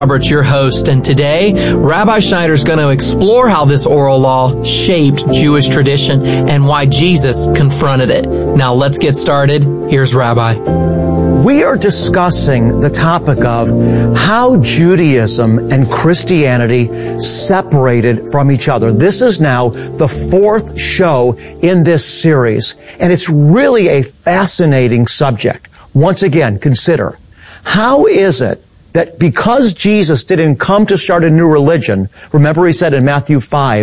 Roberts, your host, and today, Rabbi Schneider is going to explore how this oral law shaped Jewish tradition and why Jesus confronted it. Now, let's get started. Here's Rabbi. We are discussing the topic of how Judaism and Christianity separated from each other. This is now the fourth show in this series, and it's really a fascinating subject. Once again, consider, how is it that because Jesus didn't come to start a new religion, remember he said in Matthew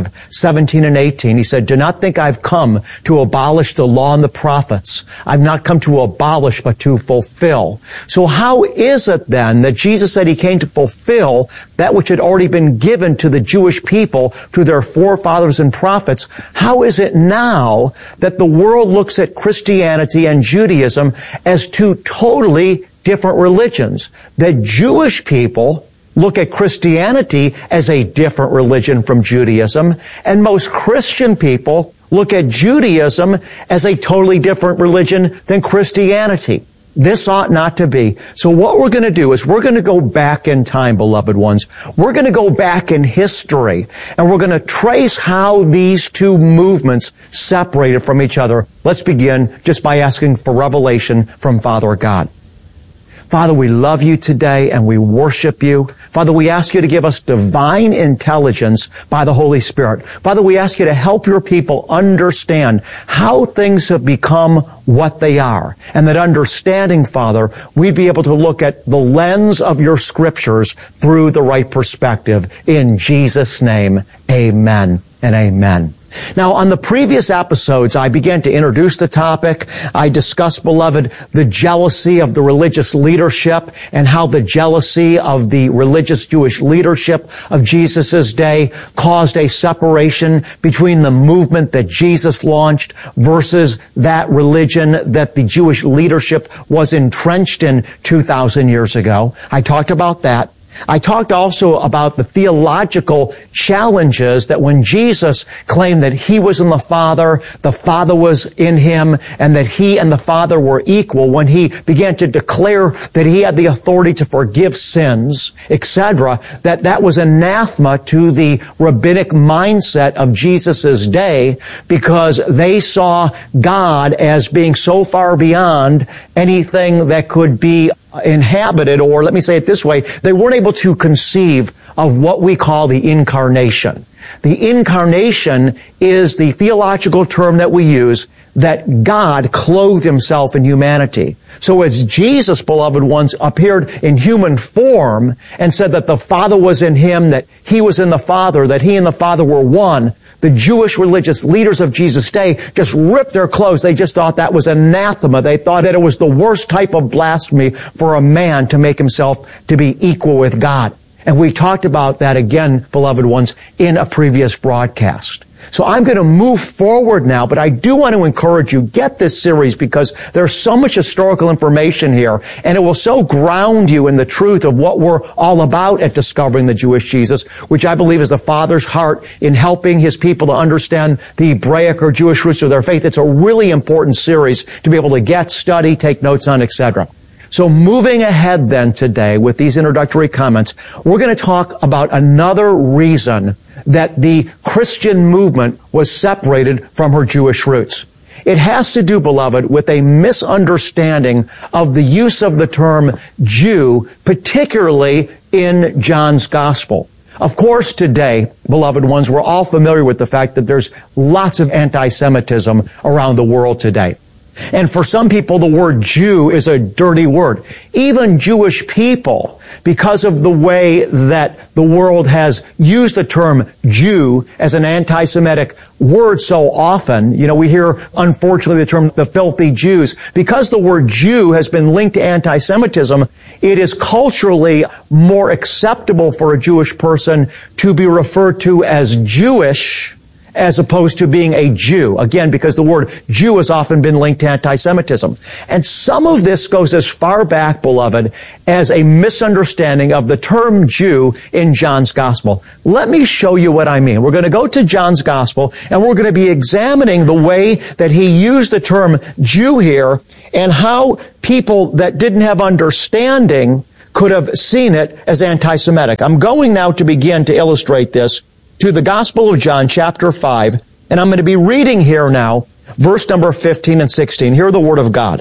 5:17 and 18, he said, "Do not think I've come to abolish the law and the prophets. I've not come to abolish, but to fulfill." So how is it then that Jesus said he came to fulfill that which had already been given to the Jewish people through their forefathers and prophets? How is it now that the world looks at Christianity and Judaism as two totally different religions? The Jewish people look at Christianity as a different religion from Judaism, and most Christian people look at Judaism as a totally different religion than Christianity. This ought not to be. So what we're going to do is we're going to go back in time, beloved ones. We're going to go back in history, and we're going to trace how these two movements separated from each other. Let's begin just by asking for revelation from Father God. Father, we love you today and we worship you. Father, we ask you to give us divine intelligence by the Holy Spirit. Father, we ask you to help your people understand how things have become what they are. And that understanding, Father, we'd be able to look at the lens of your scriptures through the right perspective. In Jesus' name, amen and amen. Now, on the previous episodes, I began to introduce the topic. I discussed, beloved, the jealousy of the religious leadership and how the jealousy of the religious Jewish leadership of Jesus' day caused a separation between the movement that Jesus launched versus that religion that the Jewish leadership was entrenched in 2,000 years ago. I talked about that. I talked also about the theological challenges that when Jesus claimed that he was in the Father was in him, and that he and the Father were equal, when he began to declare that he had the authority to forgive sins, etc., that was anathema to the rabbinic mindset of Jesus' day, because they saw God as being so far beyond anything that could be inhabited, or let me say it this way, they weren't able to conceive of what we call the incarnation. The incarnation is the theological term that we use, that God clothed himself in humanity. So as Jesus, beloved ones, appeared in human form and said that the Father was in him, that he was in the Father, that he and the Father were one, the Jewish religious leaders of Jesus' day just ripped their clothes. They just thought that was anathema. They thought that it was the worst type of blasphemy for a man to make himself to be equal with God. And we talked about that again, beloved ones, in a previous broadcast. So I'm going to move forward now, but I do want to encourage you, get this series, because there's so much historical information here, and it will so ground you in the truth of what we're all about at Discovering the Jewish Jesus, which I believe is the Father's heart in helping his people to understand the Hebraic or Jewish roots of their faith. It's a really important series to be able to get, study, take notes on, etc. So moving ahead then today with these introductory comments, we're going to talk about another reason that the Christian movement was separated from her Jewish roots. It has to do, beloved, with a misunderstanding of the use of the term Jew, particularly in John's Gospel. Of course, today, beloved ones, we're all familiar with the fact that there's lots of anti-Semitism around the world today. And for some people, the word Jew is a dirty word. Even Jewish people, because of the way that the world has used the term Jew as an anti-Semitic word so often, we hear, unfortunately, the term the filthy Jews. Because the word Jew has been linked to anti-Semitism, it is culturally more acceptable for a Jewish person to be referred to as Jewish as opposed to being a Jew. Again, because the word Jew has often been linked to anti-Semitism. And some of this goes as far back, beloved, as a misunderstanding of the term Jew in John's Gospel. Let me show you what I mean. We're going to go to John's Gospel, and we're going to be examining the way that he used the term Jew here, and how people that didn't have understanding could have seen it as anti-Semitic. I'm going now to begin to illustrate this to the Gospel of John, chapter 5, and I'm going to be reading here now, verse number 15 and 16. Hear the Word of God.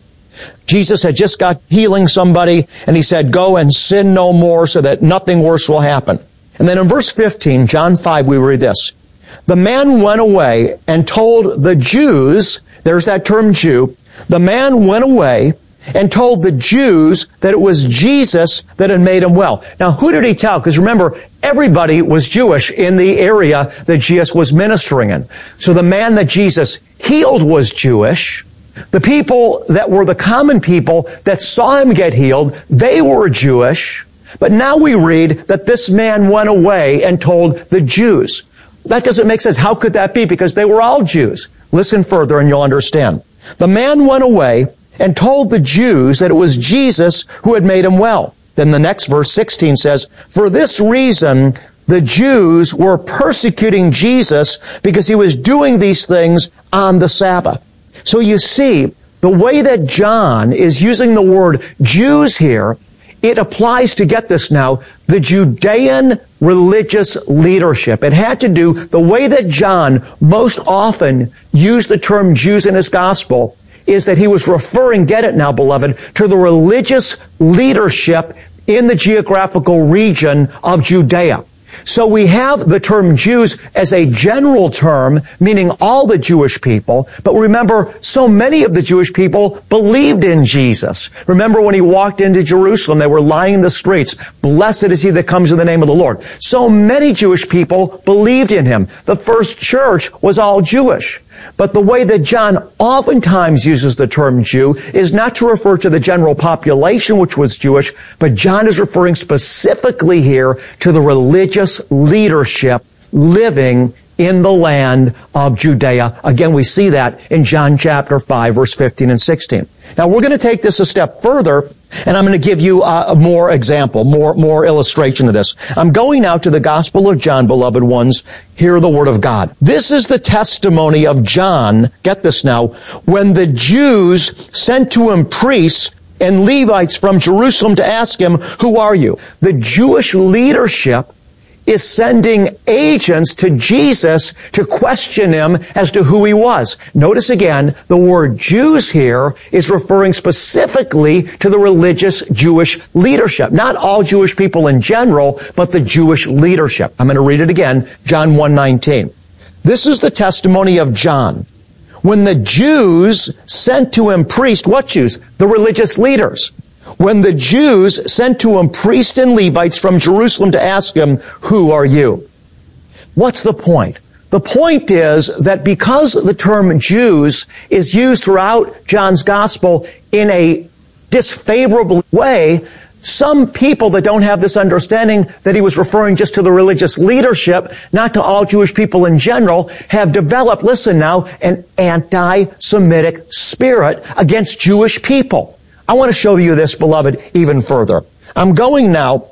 Jesus had just got healing somebody, and he said, go and sin no more so that nothing worse will happen. And then in verse 15, John 5, we read this. The man went away and told the Jews, there's that term Jew, the man went away and told the Jews that it was Jesus that had made him well. Now, who did he tell? Because remember, everybody was Jewish in the area that Jesus was ministering in. So the man that Jesus healed was Jewish. The people that were the common people that saw him get healed, they were Jewish. But now we read that this man went away and told the Jews. That doesn't make sense. How could that be? Because they were all Jews. Listen further and you'll understand. The man went away and told the Jews that it was Jesus who had made him well. Then the next verse, 16, says, for this reason, the Jews were persecuting Jesus because he was doing these things on the Sabbath. So you see, the way that John is using the word Jews here, it applies to, get this now, the Judean religious leadership. It had to do, the way that John most often used the term Jews in his gospel is that he was referring, get it now, beloved, to the religious leadership in the geographical region of Judea. So we have the term Jews as a general term, meaning all the Jewish people. But remember, so many of the Jewish people believed in Jesus. Remember when he walked into Jerusalem, they were lying in the streets, blessed is he that comes in the name of the Lord. So many Jewish people believed in him. The first church was all Jewish. But the way that John oftentimes uses the term Jew is not to refer to the general population, which was Jewish, but John is referring specifically here to the religious leadership living in the land of Judea. Again, we see that in John chapter 5, verse 15 and 16. Now, we're going to take this a step further, and I'm going to give you a more example, more illustration of this. I'm going now to the Gospel of John, beloved ones. Hear the Word of God. This is the testimony of John, get this now, when the Jews sent to him priests and Levites from Jerusalem to ask him, who are you? The Jewish leadership is sending agents to Jesus to question him as to who he was. Notice again, the word Jews here is referring specifically to the religious Jewish leadership. Not all Jewish people in general, but the Jewish leadership. I'm going to read it again, John 1:19. This is the testimony of John. When the Jews sent to him priests, what Jews? The religious leaders. When the Jews sent to him priests and Levites from Jerusalem to ask him, who are you? What's the point? The point is that because the term Jews is used throughout John's gospel in a disfavorable way, some people that don't have this understanding that he was referring just to the religious leadership, not to all Jewish people in general, have developed, listen now, an anti-Semitic spirit against Jewish people. I want to show you this, beloved, even further. I'm going now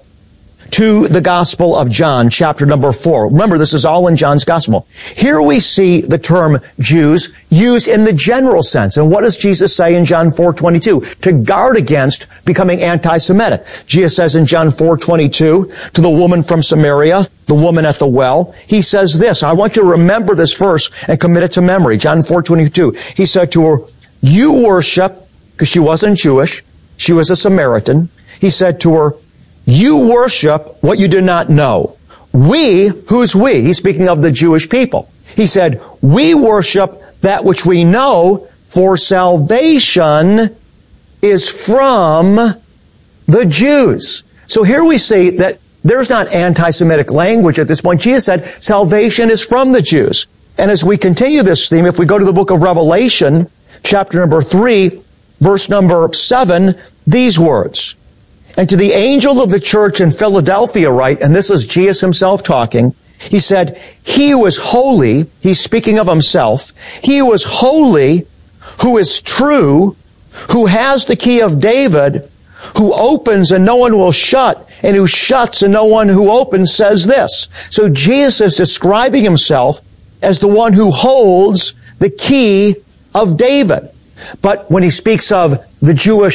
to the Gospel of John, chapter number 4. Remember, this is all in John's Gospel. Here we see the term Jews used in the general sense. And what does Jesus say in John 4:22? To guard against becoming anti-Semitic. Jesus says in John 4:22 to the woman from Samaria, the woman at the well, he says this. I want you to remember this verse and commit it to memory. John 4:22. He said to her, you worship, because she wasn't Jewish, she was a Samaritan. He said to her, you worship what you do not know. We, who's we? He's speaking of the Jewish people. He said, we worship that which we know, for salvation is from the Jews. So here we see that there's not anti-Semitic language at this point. Jesus said, salvation is from the Jews. And as we continue this theme, if we go to the book of Revelation, chapter number 3, verse number 7, these words. And to the angel of the church in Philadelphia write, and this is Jesus himself talking, he said, he who is holy, he's speaking of himself, he who is holy, who is true, who has the key of David, who opens and no one will shut, and who shuts and no one who opens, says this. So Jesus is describing himself as the one who holds the key of David. But when he speaks of the Jewish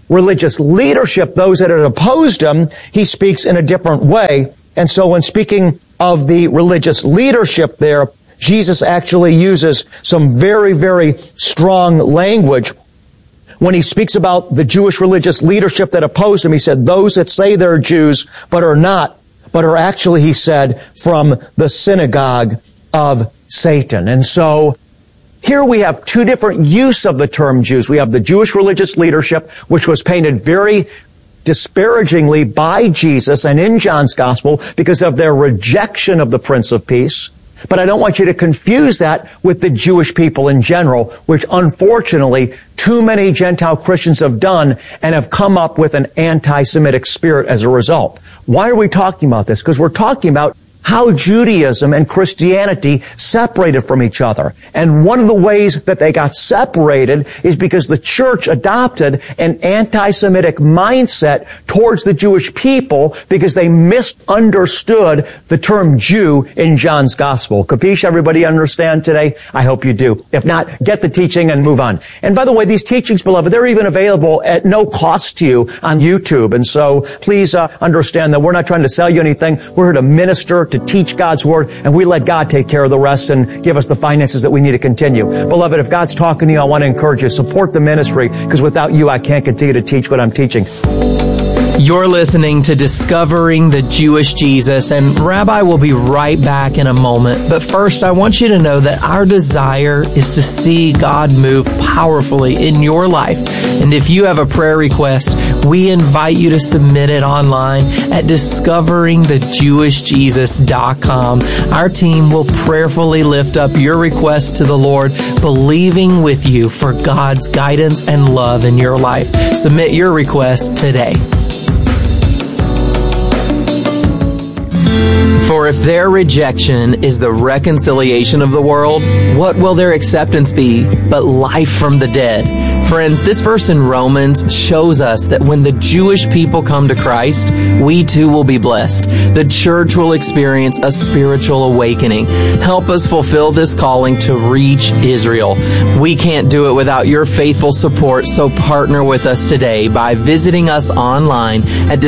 religious leadership, those that had opposed him, he speaks in a different way. And so when speaking of the religious leadership there, Jesus actually uses some very, very strong language. When he speaks about the Jewish religious leadership that opposed him, he said, those that say they're Jews but are not, but are actually, he said, from the synagogue of Satan. And so here we have two different use of the term Jews. We have the Jewish religious leadership, which was painted very disparagingly by Jesus and in John's gospel because of their rejection of the Prince of Peace. But I don't want you to confuse that with the Jewish people in general, which unfortunately too many Gentile Christians have done and have come up with an anti-Semitic spirit as a result. Why are we talking about this? Because we're talking about how Judaism and Christianity separated from each other. And one of the ways that they got separated is because the church adopted an anti-Semitic mindset towards the Jewish people because they misunderstood the term Jew in John's gospel. Capiche, everybody understand today? I hope you do. If not, get the teaching and move on. And by the way, these teachings, beloved, they're even available at no cost to you on YouTube. And so please understand that we're not trying to sell you anything. We're here to minister, to teach God's Word, and we let God take care of the rest and give us the finances that we need to continue. Beloved, if God's talking to you, I want to encourage you, support the ministry, because without you, I can't continue to teach what I'm teaching. You're listening to Discovering the Jewish Jesus, and Rabbi will be right back in a moment. But first, I want you to know that our desire is to see God move powerfully in your life. And if you have a prayer request, we invite you to submit it online at discoveringthejewishjesus.com. Our team will prayerfully lift up your request to the Lord, believing with you for God's guidance and love in your life. Submit your request today. For if their rejection is the reconciliation of the world, what will their acceptance be but life from the dead? Friends, this verse in Romans shows us that when the Jewish people come to Christ, we too will be blessed. The church will experience a spiritual awakening. Help us fulfill this calling to reach Israel. We can't do it without your faithful support, so partner with us today by visiting us online at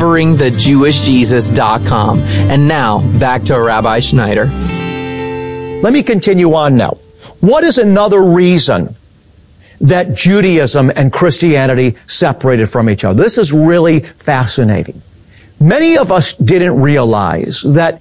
discoveringthejewishjesus.com. And now, back to Rabbi Schneider. Let me continue on now. What is another reason that Judaism and Christianity separated from each other? This is really fascinating. Many of us didn't realize that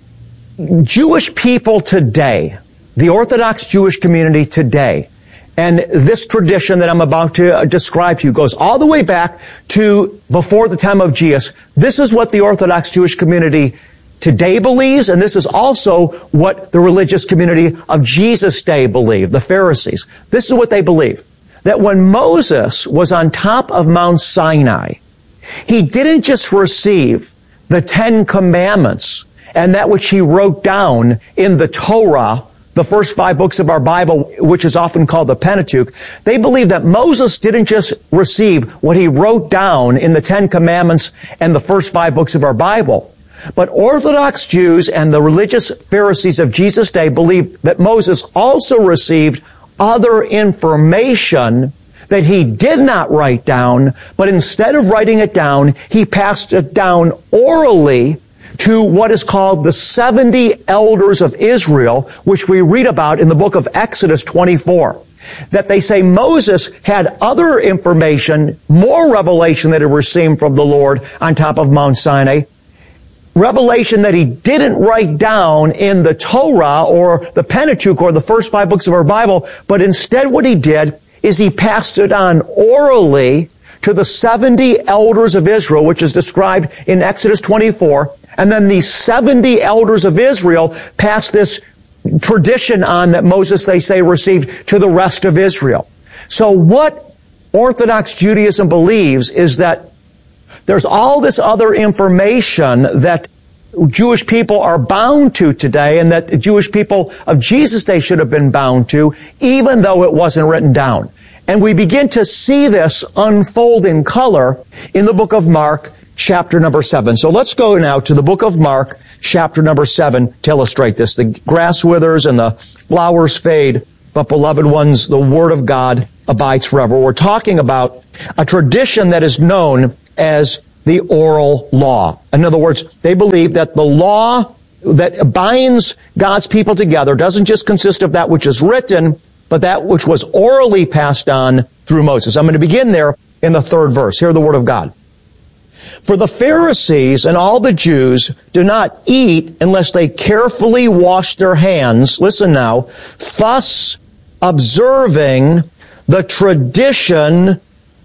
Jewish people today, the Orthodox Jewish community today, and this tradition that I'm about to describe to you goes all the way back to before the time of Jesus. This is what the Orthodox Jewish community today believes, and this is also what the religious community of Jesus' day believed, the Pharisees. This is what they believe, that when Moses was on top of Mount Sinai, he didn't just receive the 10 Commandments and that which he wrote down in the Torah, the first 5 books of our Bible, which is often called the Pentateuch. They believe that Moses didn't just receive what he wrote down in the 10 Commandments and the first 5 books of our Bible, but Orthodox Jews and the religious Pharisees of Jesus' day believed that Moses also received other information that he did not write down, but instead of writing it down, he passed it down orally to what is called the 70 elders of Israel, which we read about in the book of Exodus 24. That they say Moses had other information, more revelation that he received from the Lord on top of Mount Sinai, revelation that he didn't write down in the Torah or the Pentateuch or the first 5 books of our Bible, but instead what he did is he passed it on orally to the 70 elders of Israel, which is described in Exodus 24. And then these 70 elders of Israel passed this tradition on that Moses, they say, received to the rest of Israel. So what Orthodox Judaism believes is that there's all this other information that Jewish people are bound to today and that the Jewish people of Jesus' day should have been bound to, even though it wasn't written down. And we begin to see this unfold in color in the book of Mark, chapter number 7. So let's go now to the book of Mark, chapter number 7, to illustrate this. The grass withers and the flowers fade, but beloved ones, the Word of God abides forever. We're talking about a tradition that is known as the oral law. In other words, they believe that the law that binds God's people together doesn't just consist of that which is written, but that which was orally passed on through Moses. I'm going to begin there in the 3rd verse. Hear the word of God. For the Pharisees and all the Jews do not eat unless they carefully wash their hands, listen now, thus observing the tradition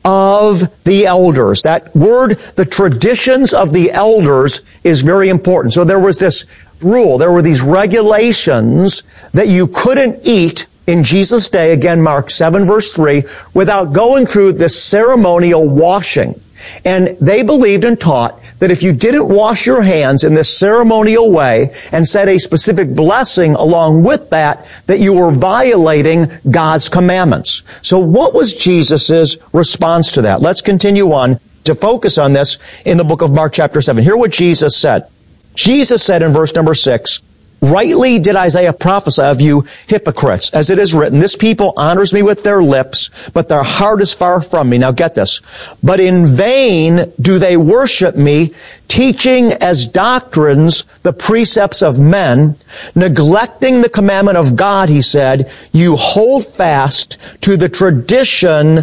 of the elders. That word, the traditions of the elders, is very important. So there was this rule, there were these regulations that you couldn't eat in Jesus' day, again, Mark 7 verse 3, without going through this ceremonial washing. And they believed and taught that if you didn't wash your hands in this ceremonial way and said a specific blessing along with that, that you were violating God's commandments. So what was Jesus' response to that? Let's continue on to focus on this in the book of Mark chapter 7. Hear what Jesus said. Jesus said in verse number 6, rightly did Isaiah prophesy of you hypocrites, as it is written, this people honors me with their lips, but their heart is far from me. Now get this. But in vain do they worship me, teaching as doctrines the precepts of men, neglecting the commandment of God, he said, you hold fast to the tradition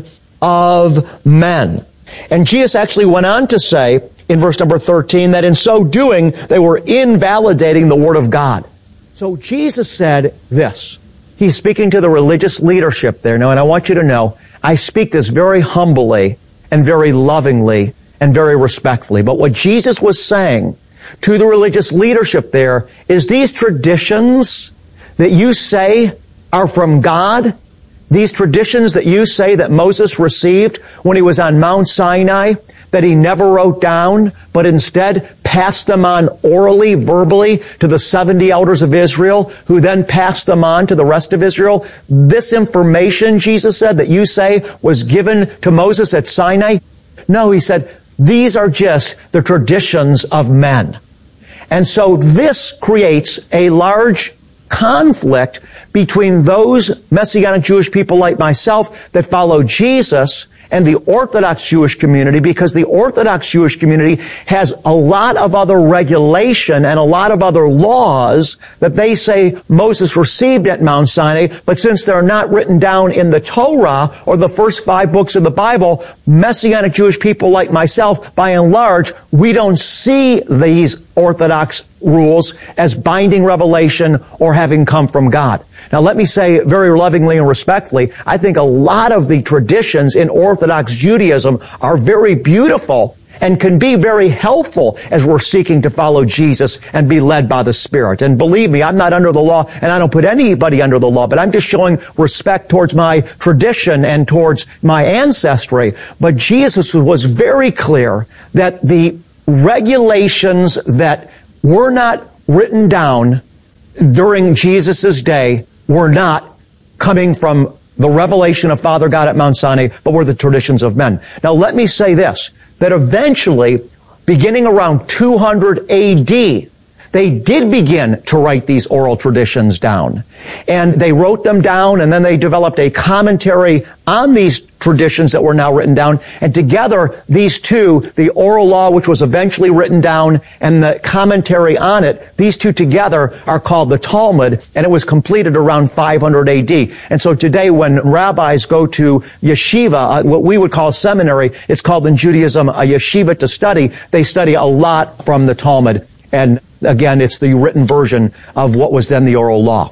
of men. And Jesus actually went on to say, in verse number 13, that in so doing, they were invalidating the Word of God. So Jesus said this. He's speaking to the religious leadership there now, and I want you to know, I speak this very humbly and very lovingly and very respectfully. But what Jesus was saying to the religious leadership there is these traditions that you say are from God, these traditions that you say that Moses received when he was on Mount Sinai, that he never wrote down, but instead passed them on orally, verbally, to the 70 elders of Israel, who then passed them on to the rest of Israel. This information, Jesus said, that you say was given to Moses at Sinai. No, he said, these are just the traditions of men. And so this creates a large conflict between those Messianic Jewish people like myself that follow Jesus and the Orthodox Jewish community, because the Orthodox Jewish community has a lot of other regulation and a lot of other laws that they say Moses received at Mount Sinai, but since they're not written down in the Torah or the first 5 books of the Bible, Messianic Jewish people like myself, by and large, we don't see these Orthodox rules as binding revelation or having come from God. Now let me say very lovingly and respectfully, I think a lot of the traditions in Orthodox Judaism are very beautiful and can be very helpful as we're seeking to follow Jesus and be led by the Spirit. And believe me, I'm not under the law, and I don't put anybody under the law, but I'm just showing respect towards my tradition and towards my ancestry. But Jesus was very clear that the regulations that were not written down during Jesus' day were not coming from the revelation of Father God at Mount Sinai, but were the traditions of men. Now let me say this, that eventually, beginning around 200 AD, they did begin to write these oral traditions down. And they wrote them down, and then they developed a commentary on these traditions that were now written down. And together, these two, the oral law, which was eventually written down, and the commentary on it, these two together are called the Talmud, and it was completed around 500 AD. And so today, when rabbis go to yeshiva, what we would call seminary, it's called in Judaism a yeshiva to study. They study a lot from the Talmud. And again, it's the written version of what was then the oral law.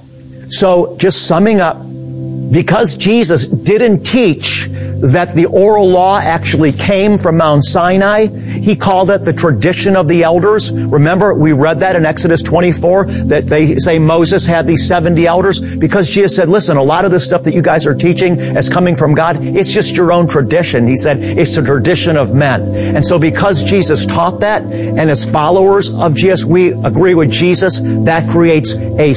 So just summing up, because Jesus didn't teach that the oral law actually came from Mount Sinai, he called it the tradition of the elders. Remember, we read that in Exodus 24, that they say Moses had these 70 elders, because Jesus said, listen, a lot of this stuff that you guys are teaching as coming from God, it's just your own tradition. He said, it's the tradition of men. And so because Jesus taught that, and as followers of Jesus, we agree with Jesus, that creates a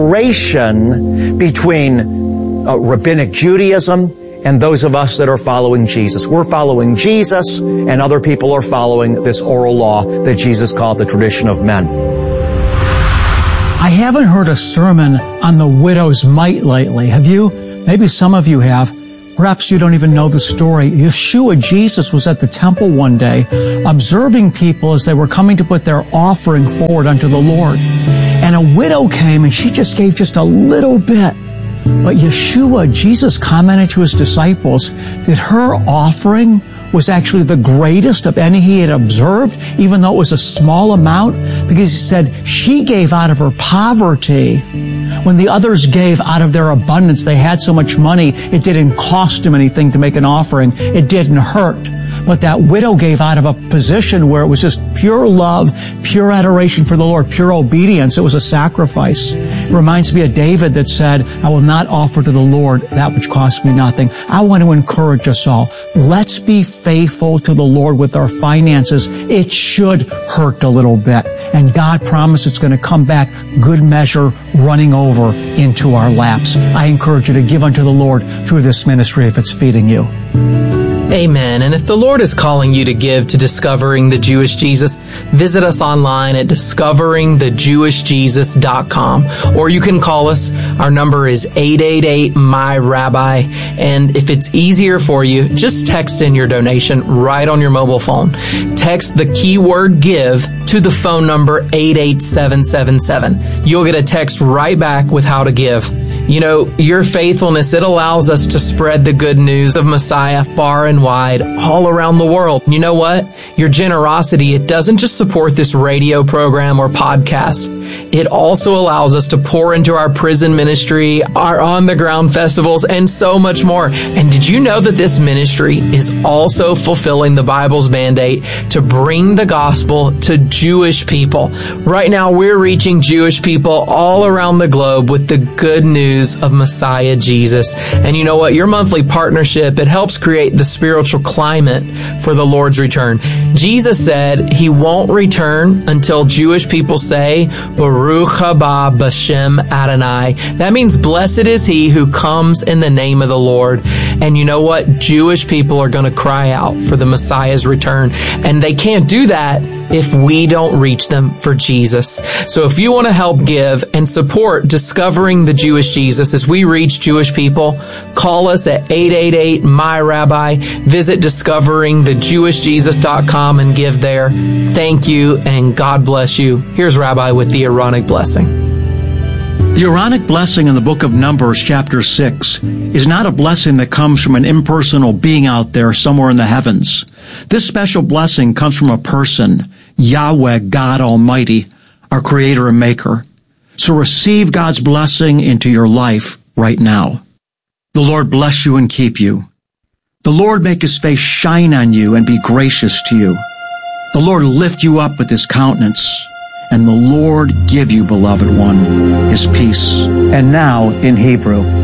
separation between rabbinic Judaism and those of us that are following Jesus. We're following Jesus, and other people are following this oral law that Jesus called the tradition of men. I haven't heard a sermon on the widow's mite lately. Have you? Maybe some of you have. Perhaps you don't even know the story. Yeshua, Jesus, was at the temple one day, observing people as they were coming to put their offering forward unto the Lord. And a widow came and she just gave just a little bit. But Yeshua, Jesus, commented to his disciples that her offering was actually the greatest of any he had observed, even though it was a small amount, because he said she gave out of her poverty when the others gave out of their abundance. They had so much money, it didn't cost them anything to make an offering. It didn't hurt. But that widow gave out of a position where it was just pure love, pure adoration for the Lord, pure obedience. It was a sacrifice. It reminds me of David that said, I will not offer to the Lord that which costs me nothing. I want to encourage us all. Let's be faithful to the Lord with our finances. It should hurt a little bit. And God promised it's going to come back, good measure, running over into our laps. I encourage you to give unto the Lord through this ministry if it's feeding you. Amen. And if the Lord is calling you to give to Discovering the Jewish Jesus, visit us online at discoveringthejewishjesus.com, or you can call us. Our number is 888-MY-RABBI. And if it's easier for you, just text in your donation right on your mobile phone. Text the keyword give to the phone number 88777. You'll get a text right back with how to give. You know, your faithfulness, it allows us to spread the good news of Messiah far and wide, all around the world. You know what? Your generosity, it doesn't just support this radio program or podcast. It also allows us to pour into our prison ministry, our on-the-ground festivals, and so much more. And did you know that this ministry is also fulfilling the Bible's mandate to bring the gospel to Jewish people? Right now, we're reaching Jewish people all around the globe with the good news of Messiah Jesus. And you know what? Your monthly partnership, it helps create the spiritual climate for the Lord's return. Jesus said he won't return until Jewish people say, Baruch haba b'shem Adonai. That means blessed is he who comes in the name of the Lord. And you know what? Jewish people are going to cry out for the Messiah's return. And they can't do that if we don't reach them for Jesus. So if you want to help give and support Discovering the Jewish Jesus as we reach Jewish people, call us at 888-MY-RABBI. Visit discoveringthejewishjesus.com and give there. Thank you, and God bless you. Here's Rabbi with the Aaronic blessing. The Aaronic blessing in the book of Numbers, chapter 6, is not a blessing that comes from an impersonal being out there somewhere in the heavens. This special blessing comes from a person, Yahweh, God Almighty, our Creator and Maker. So receive God's blessing into your life right now. The Lord bless you and keep you. The Lord make his face shine on you and be gracious to you. The Lord lift you up with his countenance, and the Lord give you, beloved one, his peace. And now in Hebrew.